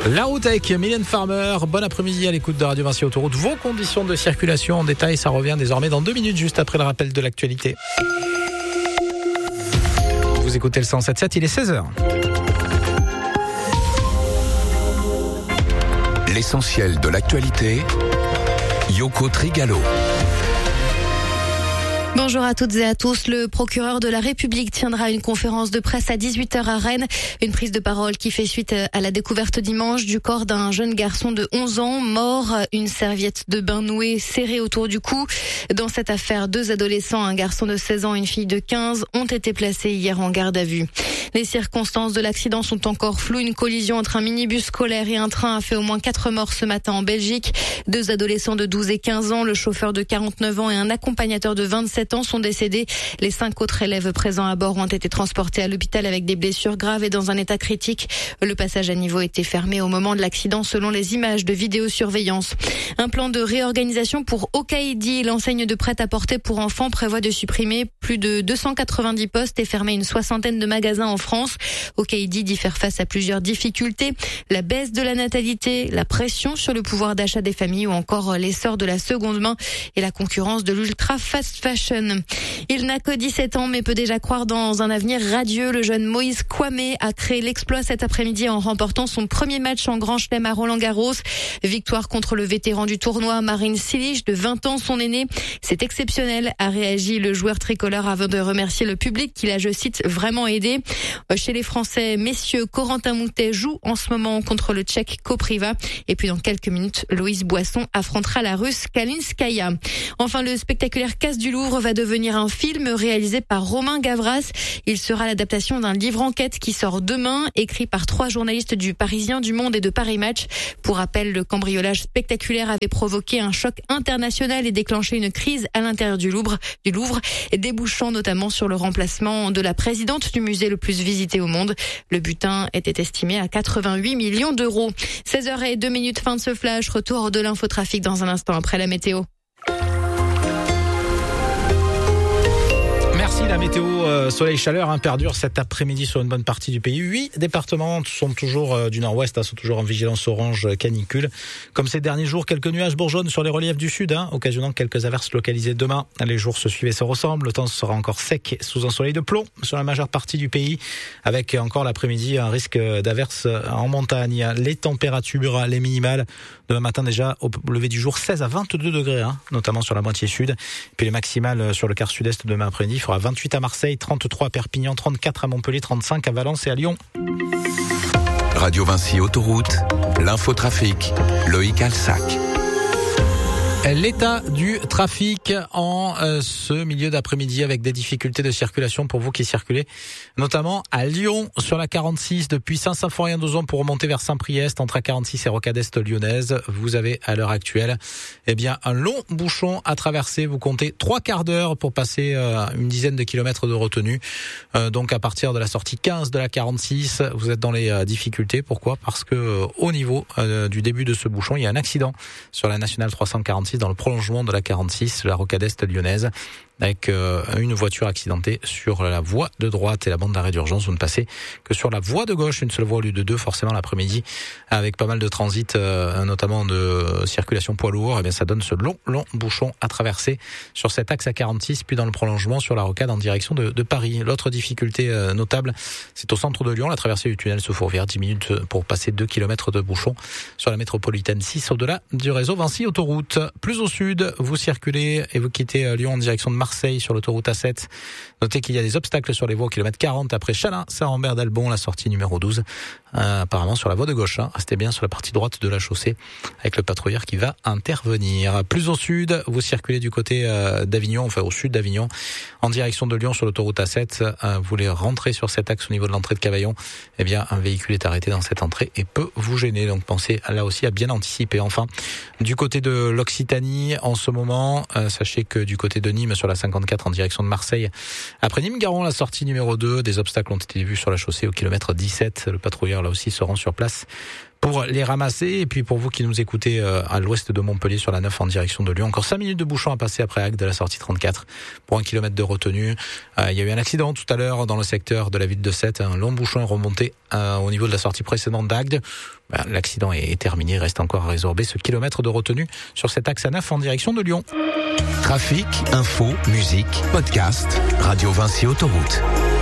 La route avec Mylène Farmer. Bon après-midi à l'écoute de Radio Vinci Autoroute. Vos conditions de circulation en détail, ça revient désormais dans 2 minutes, juste après le rappel de l'actualité. Vous écoutez le 107.7, il est 16h. L'essentiel de l'actualité, Yoko Trigalo. Bonjour à toutes et à tous. Le procureur de la République tiendra une conférence de presse à 18h à Rennes. Une prise de parole qui fait suite à la découverte dimanche du corps d'un jeune garçon de 11 ans mort, une serviette de bain nouée serrée autour du cou. Dans cette affaire, 2 adolescents, un garçon de 16 ans et une fille de 15, ont été placés hier en garde à vue. Les circonstances de l'accident sont encore floues. Une collision entre un minibus scolaire et un train a fait au moins 4 morts ce matin en Belgique. 2 adolescents de 12 et 15 ans, le chauffeur de 49 ans et un accompagnateur de 27 ans sont décédés. Les 5 autres élèves présents à bord ont été transportés à l'hôpital avec des blessures graves et dans un état critique. Le passage à niveau était fermé au moment de l'accident selon les images de vidéosurveillance. Un plan de réorganisation pour Okaïdi, l'enseigne de prêt-à-porter pour enfants, prévoit de supprimer plus de 290 postes et fermer une 60aine de magasins en France. Okaïdi dit faire face à plusieurs difficultés, la baisse de la natalité, la pression sur le pouvoir d'achat des familles ou encore l'essor de la seconde main et la concurrence de l'ultra fast fashion. Il n'a que 17 ans mais peut déjà croire dans un avenir radieux. Le jeune Moïse Kwame a créé l'exploit cet après-midi en remportant son premier match en Grand Chelem à Roland-Garros. Victoire contre le vétéran du tournoi, Marin Cilic, de 20 ans, son aîné. C'est exceptionnel, a réagi le joueur tricolore avant de remercier le public qui l'a, je cite, vraiment aidé. Chez les Français, messieurs, Corentin Moutet joue en ce moment contre le Tchèque Kopriva. Et puis dans quelques minutes, Loïs Boisson affrontera la Russe Kalinskaya. Enfin, le spectaculaire Casse du Louvre va devenir un film réalisé par Romain Gavras. Il sera l'adaptation d'un livre enquête qui sort demain, écrit par 3 journalistes du Parisien, du Monde et de Paris Match. Pour rappel, le cambriolage spectaculaire avait provoqué un choc international et déclenché une crise à l'intérieur du Louvre, débouchant notamment sur le remplacement de la présidente du musée le plus visité au monde. Le butin était estimé à 88 millions d'euros. 16h02, fin de ce flash. Retour de l'infotrafic dans un instant après la météo. Merci. La météo soleil-chaleur perdure cet après-midi sur une bonne partie du pays. 8 départements sont toujours du nord-ouest, sont toujours en vigilance orange canicule. Comme ces derniers jours, quelques nuages bourgeonnent sur les reliefs du sud, occasionnant quelques averses localisées demain. Les jours se suivent et se ressemblent. Le temps sera encore sec sous un soleil de plomb sur la majeure partie du pays, avec encore l'après-midi un risque d'averses en montagne. Les températures, les minimales, demain matin déjà au lever du jour, 16 à 22 degrés, notamment sur la moitié sud. Puis les maximales sur le quart sud-est demain après-midi, il fera 28 à Marseille, 33 à Perpignan, 34 à Montpellier, 35 à Valence et à Lyon. Radio Vinci Autoroute, l'infotrafic, Loïc Alsac. L'état du trafic en ce milieu d'après-midi avec des difficultés de circulation pour vous qui circulez, notamment à Lyon sur la 46 depuis Saint-Symphorien-d'Ozon pour remonter vers Saint-Priest entre A46 et Rocade Est lyonnaise. Vous avez à l'heure actuelle un long bouchon à traverser. Vous comptez 3 quarts d'heure pour passer une dizaine de kilomètres de retenue. Donc à partir de la sortie 15 de la 46, vous êtes dans les difficultés. Pourquoi ? Parce que au niveau du début de ce bouchon, il y a un accident sur la nationale 346 dans le prolongement de la 46, la Rocade Est lyonnaise, avec une voiture accidentée sur la voie de droite et la bande d'arrêt d'urgence. Vous ne passez que sur la voie de gauche, une seule voie au lieu de 2 forcément l'après-midi, avec pas mal de transit, notamment de circulation poids lourd. Ça donne ce long bouchon à traverser sur cet axe A46, puis dans le prolongement sur la Rocade en direction de Paris. L'autre difficulté notable, c'est au centre de Lyon, la traversée du tunnel sous Fourvière, 10 minutes pour passer 2 km de bouchon sur la métropolitaine 6 au-delà du réseau Vinci Autoroute. Plus au sud, vous circulez et vous quittez Lyon en direction de Marseille sur l'autoroute A7. Notez qu'il y a des obstacles sur les voies au kilomètre 40 après Chalin, Saint-Rambert d'Albon, la sortie numéro 12. Apparemment sur la voie de gauche. Restez bien sur la partie droite de la chaussée avec le patrouilleur qui va intervenir. Plus au sud, vous circulez du côté d'Avignon, au sud d'Avignon, en direction de Lyon sur l'autoroute A7. Vous voulez rentrer sur cet axe au niveau de l'entrée de Cavaillon. Un véhicule est arrêté dans cette entrée et peut vous gêner. Donc pensez là aussi à bien anticiper. Enfin, du côté de l'Occitanie, en ce moment, sachez que du côté de Nîmes sur la 54 en direction de Marseille, après Nîmes-Garon, la sortie numéro 2, des obstacles ont été vus sur la chaussée au kilomètre 17. Le patrouilleur là aussi se rend sur place pour les ramasser. Et puis pour vous qui nous écoutez à l'ouest de Montpellier sur la 9 en direction de Lyon, encore 5 minutes de bouchon à passer après Agde de la sortie 34 pour 1 kilomètre de retenue. Il y a eu un accident tout à l'heure dans le secteur de la ville de Sète. Un long bouchon est remonté au niveau de la sortie précédente d'Agde. L'accident est terminé, il reste encore à résorber ce kilomètre de retenue sur cet axe A9 en direction de Lyon. Trafic, info, musique, podcast, Radio Vinci Autoroute.